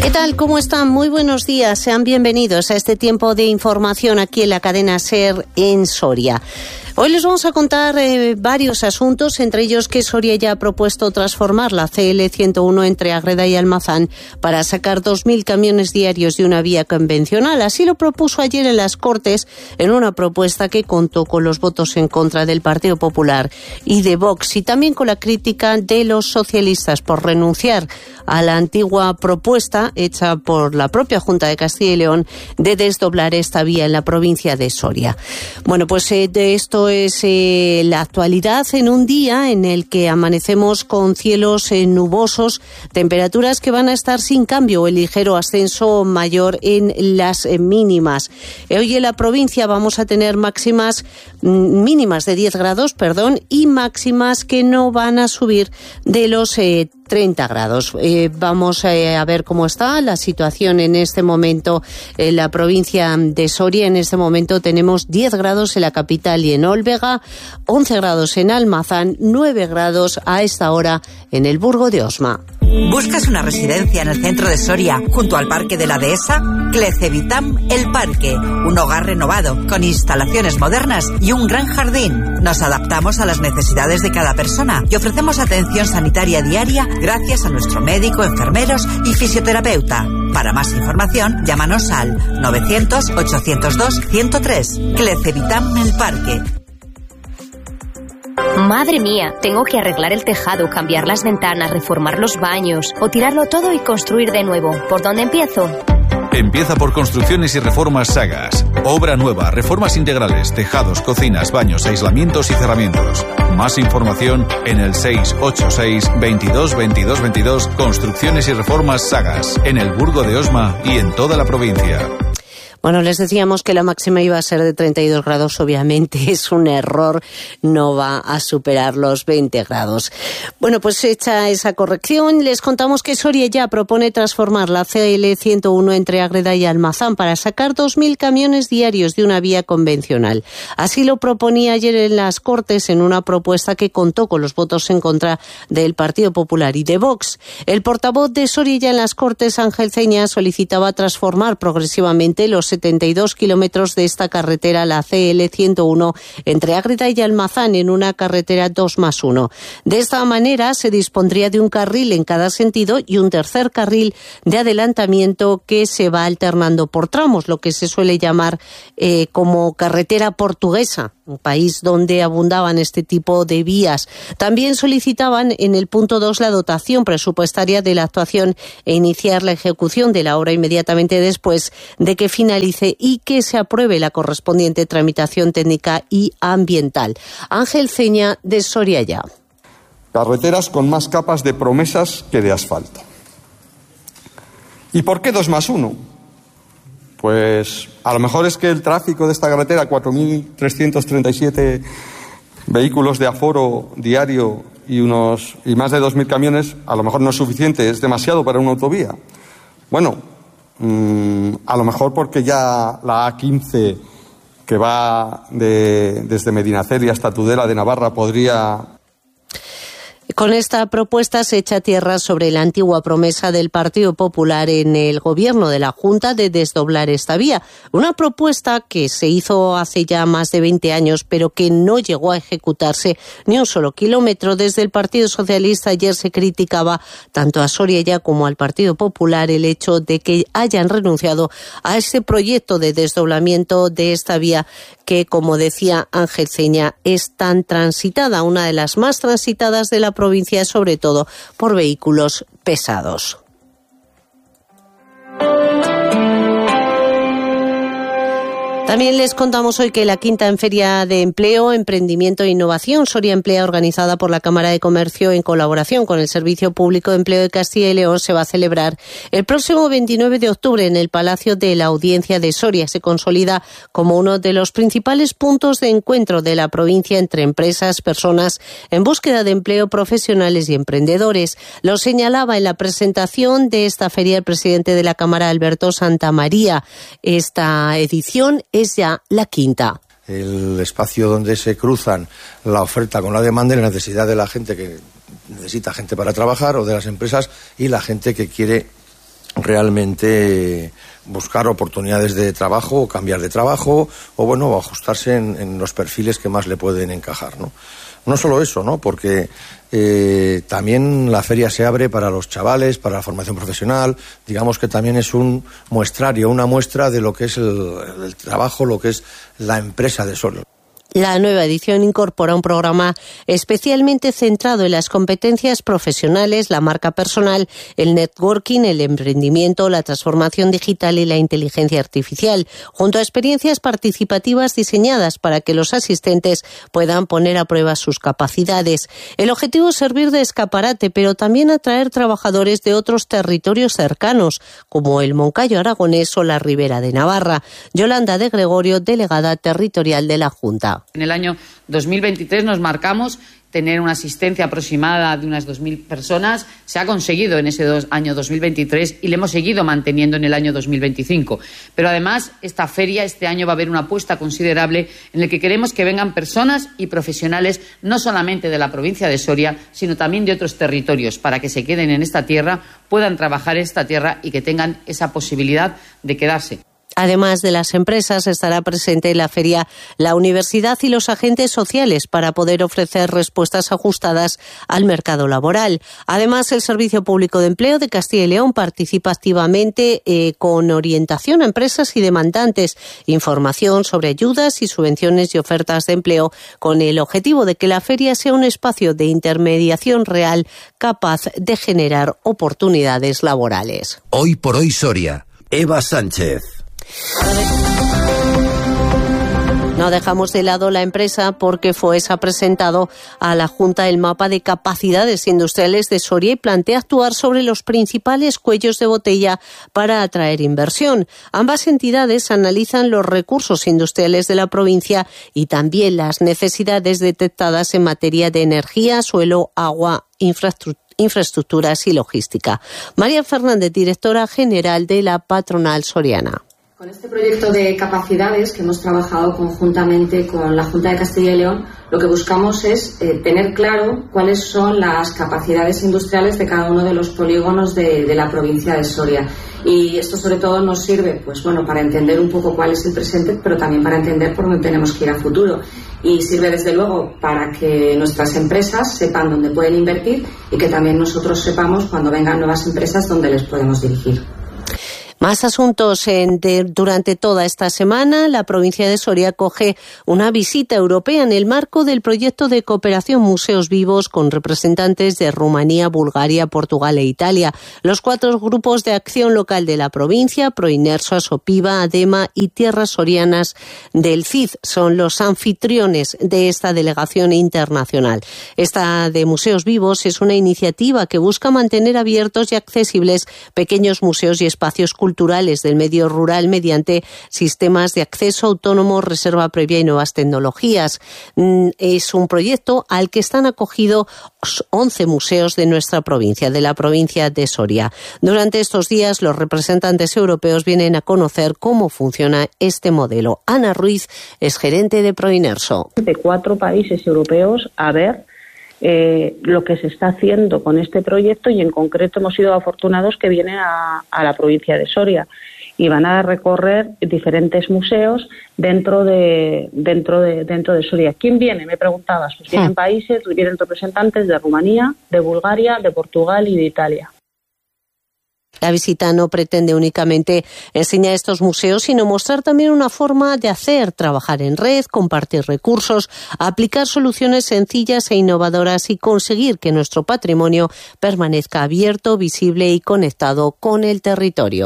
¿Qué tal? ¿Cómo están? Muy buenos días. Sean bienvenidos a este tiempo de información aquí en la cadena SER en Soria. Hoy les vamos a contar varios asuntos, entre ellos que Soria ya ha propuesto transformar la CL 101 entre Ágreda y Almazán para sacar 2.000 camiones diarios de una vía convencional. Así lo propuso ayer en las Cortes en una propuesta que contó con los votos en contra del Partido Popular y de Vox, y también con la crítica de los socialistas por renunciar a la antigua propuesta hecha por la propia Junta de Castilla y León de desdoblar esta vía en la provincia de Soria. Bueno, pues de esto es la actualidad en un día en el que amanecemos con cielos nubosos, temperaturas que van a estar sin cambio o el ligero ascenso mayor en las mínimas. Hoy en la provincia vamos a tener mínimas de 10 grados, y máximas que no van a subir de los 30 grados. Vamos a ver cómo está la situación en este momento en la provincia de Soria. En este momento tenemos 10 grados en la capital y en Olvega, 11 grados en Almazán, 9 grados a esta hora en el Burgo de Osma. ¿Buscas una residencia en el centro de Soria, junto al Parque de la Dehesa? Clecevitam El Parque, un hogar renovado, con instalaciones modernas y un gran jardín. Nos adaptamos a las necesidades de cada persona y ofrecemos atención sanitaria diaria gracias a nuestro médico, enfermeros y fisioterapeuta. Para más información, llámanos al 900-802-103. Clecevitam El Parque. Madre mía, tengo que arreglar el tejado, cambiar las ventanas, reformar los baños o tirarlo todo y construir de nuevo. ¿Por dónde empiezo? Empieza por Construcciones y Reformas Sagas. Obra nueva, reformas integrales, tejados, cocinas, baños, aislamientos y cerramientos. Más información en el 686 22 22 22. Construcciones y Reformas Sagas, en el Burgo de Osma y en toda la provincia. Bueno, les decíamos que la máxima iba a ser de 32 grados, obviamente es un error, no va a superar los 20 grados. Bueno, pues hecha esa corrección, les contamos que Soria ya propone transformar la CL 101 entre Ágreda y Almazán para sacar 2.000 camiones diarios de una vía convencional. Así lo proponía ayer en las Cortes en una propuesta que contó con los votos en contra del Partido Popular y de Vox. El portavoz de Soria ya en las Cortes, Ángel Ceña, solicitaba transformar progresivamente los 72 kilómetros de esta carretera, la CL 101, entre Ágreda y Almazán, en una carretera 2+1. De esta manera se dispondría de un carril en cada sentido y un tercer carril de adelantamiento que se va alternando por tramos, lo que se suele llamar como carretera portuguesa, un país donde abundaban este tipo de vías. También solicitaban en el punto 2 la dotación presupuestaria de la actuación e iniciar la ejecución de la obra inmediatamente después de que finalice y que se apruebe la correspondiente tramitación técnica y ambiental. Ángel Ceña, de Soria ya. Carreteras con más capas de promesas que de asfalto. ¿Y por qué 2+1? Pues a lo mejor es que el tráfico de esta carretera, 4.337 vehículos de aforo diario y más de 2.000 camiones, a lo mejor no es suficiente, es demasiado para una autovía. Bueno, a lo mejor porque ya la A15 que va desde Medinaceli hasta Tudela de Navarra podría... Con esta propuesta se echa tierra sobre la antigua promesa del Partido Popular en el gobierno de la Junta de desdoblar esta vía. Una propuesta que se hizo hace ya más de 20 años, pero que no llegó a ejecutarse ni un solo kilómetro. Desde el Partido Socialista ayer se criticaba tanto a Soria ya como al Partido Popular el hecho de que hayan renunciado a ese proyecto de desdoblamiento de esta vía que, como decía Ángel Ceña, es tan transitada, una de las más transitadas de la provincia, sobre todo por vehículos pesados. También les contamos hoy que la quinta en Feria de Empleo, Emprendimiento e Innovación Soria Emplea, organizada por la Cámara de Comercio en colaboración con el Servicio Público de Empleo de Castilla y León, se va a celebrar el próximo 29 de octubre en el Palacio de la Audiencia de Soria. Se consolida como uno de los principales puntos de encuentro de la provincia entre empresas, personas en búsqueda de empleo, profesionales y emprendedores. Lo señalaba en la presentación de esta feria el presidente de la Cámara, Alberto Santamaría. Esta edición es ya la quinta. El espacio donde se cruzan la oferta con la demanda y la necesidad de la gente que necesita gente para trabajar o de las empresas y la gente que quiere realmente buscar oportunidades de trabajo o cambiar de trabajo o ajustarse en los perfiles que más le pueden encajar, ¿no? No solo eso, ¿no? Porque también la feria se abre para los chavales, para la formación profesional. Digamos que también es un muestrario, una muestra de lo que es el trabajo, lo que es la empresa de Soria. La nueva edición incorpora un programa especialmente centrado en las competencias profesionales, la marca personal, el networking, el emprendimiento, la transformación digital y la inteligencia artificial, junto a experiencias participativas diseñadas para que los asistentes puedan poner a prueba sus capacidades. El objetivo es servir de escaparate, pero también atraer trabajadores de otros territorios cercanos, como el Moncayo aragonés o la Ribera de Navarra. Yolanda de Gregorio, delegada territorial de la Junta. En el año 2023 nos marcamos tener una asistencia aproximada de unas 2.000 personas. Se ha conseguido en ese año 2023 y le hemos seguido manteniendo en el año 2025. Pero además, esta feria, este año va a haber una apuesta considerable en la que queremos que vengan personas y profesionales no solamente de la provincia de Soria, sino también de otros territorios, para que se queden en esta tierra, puedan trabajar en esta tierra y que tengan esa posibilidad de quedarse. Además de las empresas, estará presente en la feria la universidad y los agentes sociales para poder ofrecer respuestas ajustadas al mercado laboral. Además, el Servicio Público de Empleo de Castilla y León participa activamente con orientación a empresas y demandantes, información sobre ayudas y subvenciones y ofertas de empleo, con el objetivo de que la feria sea un espacio de intermediación real capaz de generar oportunidades laborales. Hoy por hoy Soria. Eva Sánchez. No dejamos de lado la empresa porque FOES ha presentado a la Junta el mapa de capacidades industriales de Soria y plantea actuar sobre los principales cuellos de botella para atraer inversión. Ambas entidades analizan los recursos industriales de la provincia y también las necesidades detectadas en materia de energía, suelo, agua, infraestructuras y logística. María Fernández, directora general de la patronal soriana. Con este proyecto de capacidades que hemos trabajado conjuntamente con la Junta de Castilla y León, lo que buscamos es tener claro cuáles son las capacidades industriales de cada uno de los polígonos de la provincia de Soria. Y esto sobre todo nos sirve para entender un poco cuál es el presente, pero también para entender por dónde tenemos que ir a futuro. Y sirve desde luego para que nuestras empresas sepan dónde pueden invertir y que también nosotros sepamos cuando vengan nuevas empresas dónde les podemos dirigir. Más asuntos. Durante toda esta semana, la provincia de Soria acoge una visita europea en el marco del proyecto de cooperación Museos Vivos con representantes de Rumanía, Bulgaria, Portugal e Italia. Los 4 grupos de acción local de la provincia, Proinerso, Asopiva, Adema y Tierras Sorianas del CID, son los anfitriones de esta delegación internacional. Esta de Museos Vivos es una iniciativa que busca mantener abiertos y accesibles pequeños museos y espacios culturales del medio rural mediante sistemas de acceso autónomo, reserva previa y nuevas tecnologías. Es un proyecto al que están acogidos 11 museos de nuestra provincia, de la provincia de Soria. Durante estos días, los representantes europeos vienen a conocer cómo funciona este modelo. Ana Ruiz es gerente de Proinerso. De 4 países europeos a ver lo que se está haciendo con este proyecto, y en concreto hemos sido afortunados que vienen a la provincia de Soria y van a recorrer diferentes museos dentro de Soria. ¿Quién viene? Me preguntabas. Pues vienen países, vienen representantes de Rumanía, de Bulgaria, de Portugal y de Italia. La visita no pretende únicamente enseñar estos museos, sino mostrar también una forma de hacer, trabajar en red, compartir recursos, aplicar soluciones sencillas e innovadoras y conseguir que nuestro patrimonio permanezca abierto, visible y conectado con el territorio.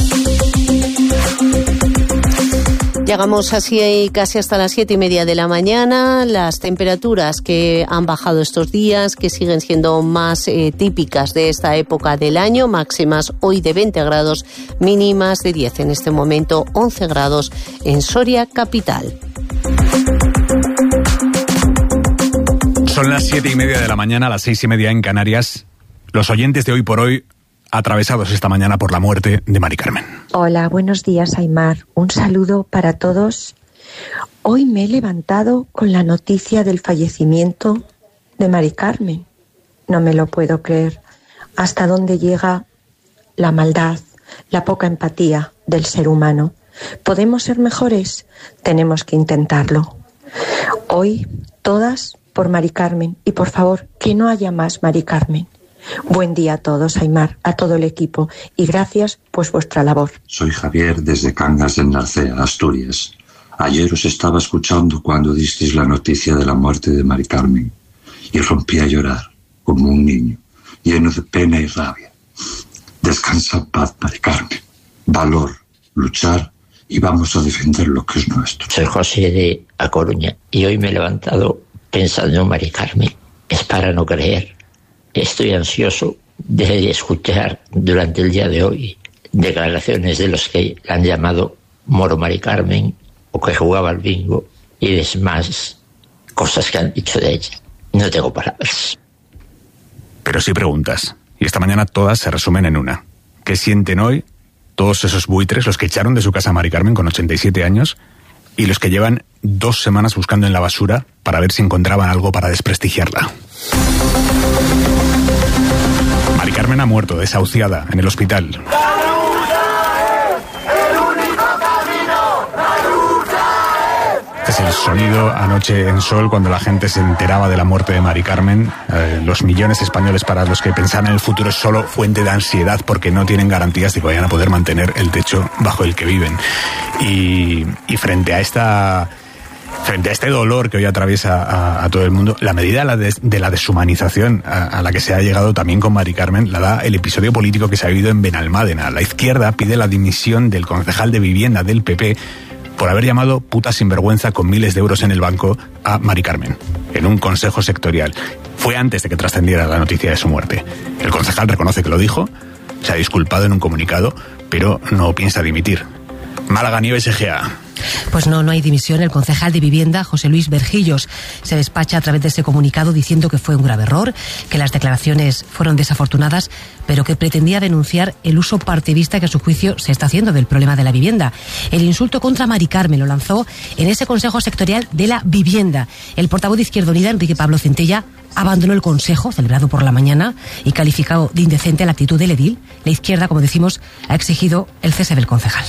Llegamos así casi hasta las 7:30 de la mañana. Las temperaturas que han bajado estos días, que siguen siendo más típicas de esta época del año, máximas hoy de 20 grados, mínimas de 10. En este momento 11 grados en Soria capital. Son las 7:30 de la mañana, las 6:30 en Canarias. Los oyentes de Hoy por Hoy, atravesados esta mañana por la muerte de Mari Carmen. Hola, buenos días, Aimar. Un saludo para todos. Hoy me he levantado con la noticia del fallecimiento de Mari Carmen. No me lo puedo creer. ¿Hasta dónde llega la maldad? la poca empatía del ser humano. ¿Podemos ser mejores? Tenemos que intentarlo. Hoy, todas por Mari Carmen, y por favor, que no haya más Mari Carmen. Buen día a todos, Aimar, a todo el equipo, y gracias por vuestra labor. Soy Javier desde Cangas del Narcea, Asturias. Ayer os estaba escuchando cuando disteis la noticia de la muerte de Mari Carmen y rompí a llorar como un niño, lleno de pena y rabia. Descansa en paz, Mari Carmen. Valor, luchar y vamos a defender lo que es nuestro. Soy José de A Coruña y hoy me he levantado pensando en Mari Carmen. Es para no creer. Estoy ansioso de escuchar durante el día de hoy declaraciones de los que la han llamado Moro Mari Carmen o que jugaba al bingo y demás cosas que han dicho de ella. No tengo palabras. Pero sí preguntas. Y esta mañana todas se resumen en una. ¿Qué sienten hoy todos esos buitres, los que echaron de su casa a Mari Carmen con 87 años y los que llevan 2 semanas buscando en la basura para ver si encontraban algo para desprestigiarla? Mari Carmen ha muerto desahuciada en el hospital. Este es el sonido anoche en Sol cuando la gente se enteraba de la muerte de Mari Carmen. Los millones españoles para los que pensaban en el futuro es solo fuente de ansiedad porque no tienen garantías de que vayan a poder mantener el techo bajo el que viven. Y frente a este dolor que hoy atraviesa a todo el mundo, la medida de la deshumanización a la que se ha llegado también con Mari Carmen la da el episodio político que se ha vivido en Benalmádena. La izquierda pide la dimisión del concejal de vivienda del PP por haber llamado puta sinvergüenza con miles de euros en el banco a Mari Carmen, en un consejo sectorial. Fue antes de que trascendiera la noticia de su muerte. El concejal reconoce que lo dijo, se ha disculpado en un comunicado, pero no piensa dimitir. Málaga Nieves Egea. Pues no hay dimisión. El concejal de vivienda, José Luis Berjillos, se despacha a través de ese comunicado diciendo que fue un grave error, que las declaraciones fueron desafortunadas, pero que pretendía denunciar el uso partidista que a su juicio se está haciendo del problema de la vivienda. El insulto contra Mari Carmen lo lanzó en ese Consejo Sectorial de la Vivienda. El portavoz de Izquierda Unida, Enrique Pablo Centella, abandonó el consejo celebrado por la mañana y calificado de indecente la actitud del edil. La izquierda, como decimos, ha exigido el cese del concejal.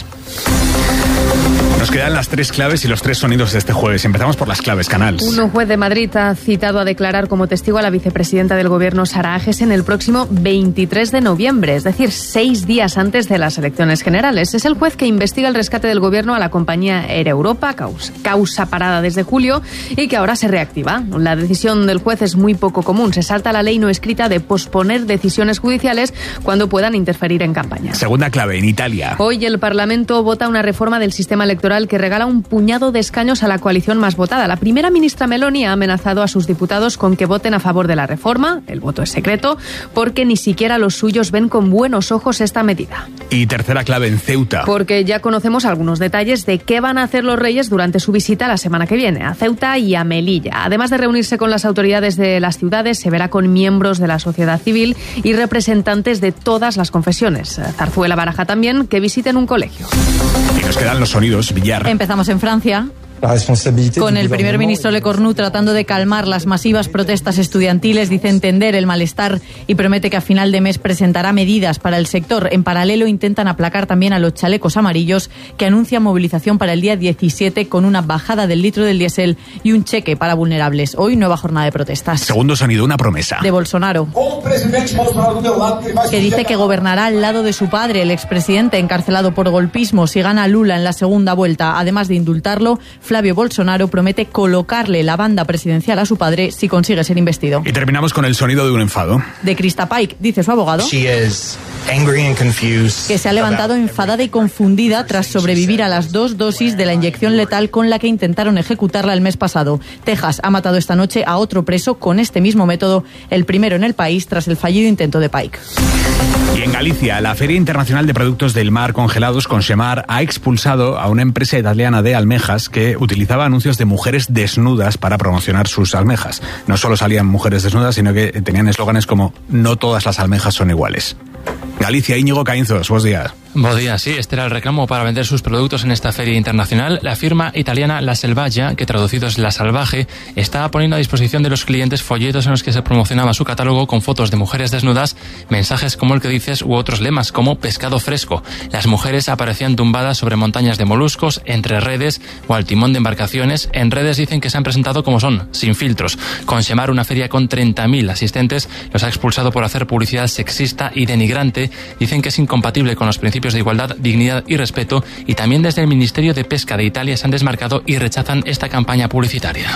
Nos quedan las 3 claves y los 3 sonidos de este jueves. Empezamos por las claves, Canals. Un juez de Madrid ha citado a declarar como testigo a la vicepresidenta del Gobierno, Sara Agesen, el próximo 23 de noviembre, es decir, 6 días antes de las elecciones generales. Es el juez que investiga el rescate del Gobierno a la compañía Air Europa, causa parada desde julio y que ahora se reactiva. La decisión del juez es muy poco común. Se salta la ley no escrita de posponer decisiones judiciales cuando puedan interferir en campaña. Segunda clave, en Italia. Hoy el Parlamento vota una reforma del sistema electoral que regala un puñado de escaños a la coalición más votada. La primera ministra Meloni ha amenazado a sus diputados con que voten a favor de la reforma. El voto es secreto porque ni siquiera los suyos ven con buenos ojos esta medida. Y tercera clave, en Ceuta. Porque ya conocemos algunos detalles de qué van a hacer los reyes durante su visita la semana que viene a Ceuta y a Melilla. Además de reunirse con las autoridades de las ciudades, se verá con miembros de la sociedad civil y representantes de todas las confesiones. Zarzuela baraja también que visiten un colegio. Y nos quedan los sonidos, Villar. Empezamos en Francia. Con el primer ministro Lecornu tratando de calmar las masivas protestas estudiantiles, dice entender el malestar y promete que a final de mes presentará medidas para el sector. En paralelo intentan aplacar también a los chalecos amarillos que anuncian movilización para el día 17 con una bajada del litro del diésel y un cheque para vulnerables. Hoy nueva jornada de protestas. Segundo sonido, una promesa. De Bolsonaro, que dice que gobernará al lado de su padre, el expresidente encarcelado por golpismo, si gana Lula en la segunda vuelta. Además de indultarlo, Flavio Bolsonaro promete colocarle la banda presidencial a su padre si consigue ser investido. Y terminamos con el sonido de un enfado. De Krista Paik, dice su abogado, que se ha levantado enfadada y confundida tras sobrevivir a las 2 dosis de la inyección letal con la que intentaron ejecutarla el mes pasado. Texas ha matado esta noche a otro preso con este mismo método, el primero en el país tras el fallido intento de Paik. Y en Galicia, la Feria Internacional de Productos del Mar Congelados, Consemar, ha expulsado a una empresa italiana de almejas que utilizaba anuncios de mujeres desnudas para promocionar sus almejas. No solo salían mujeres desnudas, sino que tenían eslóganes como "no todas las almejas son iguales". Galicia, Íñigo Caínzos, buenos días. Buenos días, sí, este era el reclamo para vender sus productos en esta feria internacional. La firma italiana La Selvaggia, que traducido es La Salvaje, está poniendo a disposición de los clientes folletos en los que se promocionaba su catálogo con fotos de mujeres desnudas, mensajes como el que dices u otros lemas como pescado fresco. Las mujeres aparecían tumbadas sobre montañas de moluscos, entre redes o al timón de embarcaciones. En redes dicen que se han presentado como son, sin filtros. Consemar, una feria con 30.000 asistentes, los ha expulsado por hacer publicidad sexista y denigrante. Dicen que es incompatible con los principios de igualdad, dignidad y respeto, y también desde el Ministerio de Pesca de Italia se han desmarcado y rechazan esta campaña publicitaria.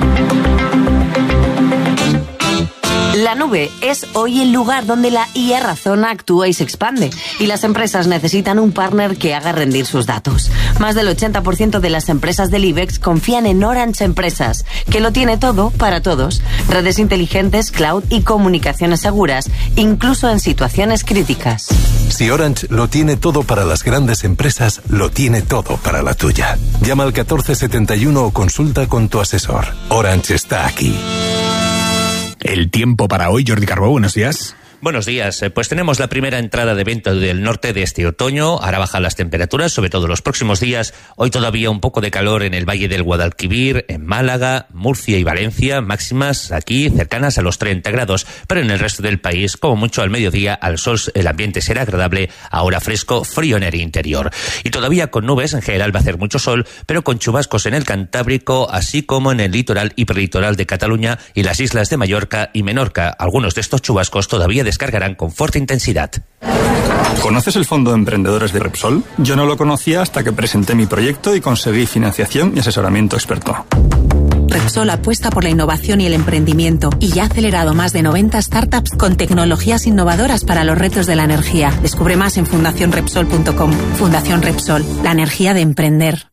La nube es hoy el lugar donde la IA Razona actúa y se expande, y las empresas necesitan un partner que haga rendir sus datos. Más del 80% de las empresas del IBEX confían en Orange Empresas, que lo tiene todo para todos: redes inteligentes, cloud y comunicaciones seguras, incluso en situaciones críticas. Si Orange lo tiene todo para las grandes empresas, lo tiene todo para la tuya. Llama al 1471 o consulta con tu asesor. Orange está aquí. El tiempo para hoy, Jordi Carbó, buenos días. Buenos días. Pues tenemos la primera entrada de viento del norte de este otoño. Ahora bajan las temperaturas, sobre todo los próximos días. Hoy todavía un poco de calor en el Valle del Guadalquivir, en Málaga, Murcia y Valencia. Máximas aquí cercanas a los 30 grados. Pero en el resto del país, como mucho al mediodía, al sol el ambiente será agradable. Ahora fresco, frío en el interior. Y todavía con nubes, en general va a hacer mucho sol, pero con chubascos en el Cantábrico, así como en el litoral y prelitoral de Cataluña y las islas de Mallorca y Menorca. Algunos de estos chubascos todavía descargarán con fuerte intensidad. ¿Conoces el Fondo de Emprendedores de Repsol? Yo no lo conocía hasta que presenté mi proyecto y conseguí financiación y asesoramiento experto. Repsol apuesta por la innovación y el emprendimiento y ya ha acelerado más de 90 startups con tecnologías innovadoras para los retos de la energía. Descubre más en fundacionrepsol.com. Fundación Repsol, la energía de emprender.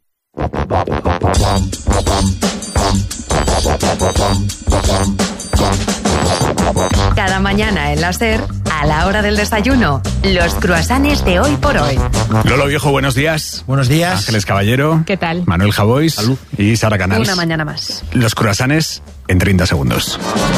Cada mañana en la SER, a la hora del desayuno, los croissants de hoy por hoy. Lolo Viejo, buenos días. Buenos días. Ángeles Caballero. ¿Qué tal? Manuel Javois. Salud. Y Sara Canals. Una mañana más. Los croissants en 30 segundos.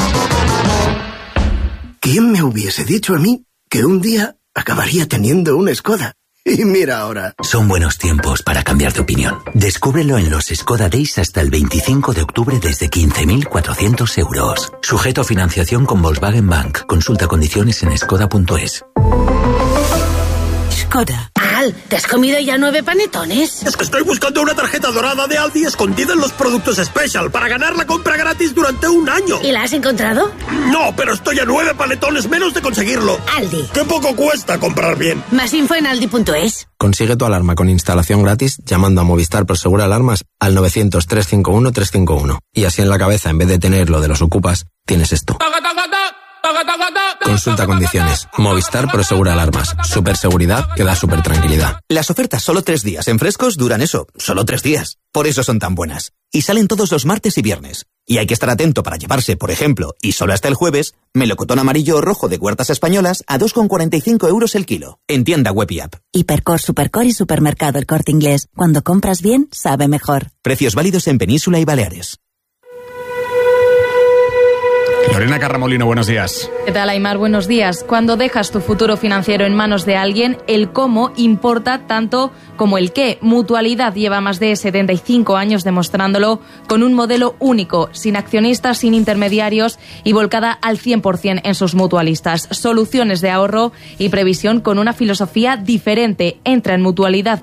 ¿Quién me hubiese dicho a mí que un día acabaría teniendo una Skoda? Y mira ahora. Son buenos tiempos para cambiar de opinión. Descúbrelo en los Skoda Days hasta el 25 de octubre desde 15.400 euros. Sujeto a financiación con Volkswagen Bank. Consulta condiciones en skoda.es. Skoda. Al, ¿te has comido ya 9 panetones? Es que estoy buscando una tarjeta dorada de Aldi escondida en los productos Special para ganar la compra gratis durante un año. ¿Y la has encontrado? No, pero estoy a 9 panetones menos de conseguirlo. Aldi. ¡Qué poco cuesta comprar bien! Más info en aldi.es. Consigue tu alarma con instalación gratis llamando a Movistar Prosegur Alarmas al 900-351-351. Y así en la cabeza, en vez de tener lo de los ocupas, tienes esto. Consulta condiciones. Movistar Prosegur Alarmas. Superseguridad que da super tranquilidad. Las ofertas solo 3 días en Frescos duran eso, solo 3 días. Por eso son tan buenas. Y salen todos los martes y viernes. Y hay que estar atento para llevarse, por ejemplo, y solo hasta el jueves, melocotón amarillo o rojo de Huertas Españolas a 2,45 euros el kilo. En tienda web y app. Hipercor, Supercor y Supermercado El Corte Inglés. Cuando compras bien, sabe mejor. Precios válidos en Península y Baleares. Lorena Carramolino, buenos días. ¿Qué tal, Aymar? Buenos días. Cuando dejas tu futuro financiero en manos de alguien, el cómo importa tanto como el qué. Mutualidad lleva más de 75 años demostrándolo con un modelo único, sin accionistas, sin intermediarios y volcada al 100% en sus mutualistas. Soluciones de ahorro y previsión con una filosofía diferente. Entra en mutualidad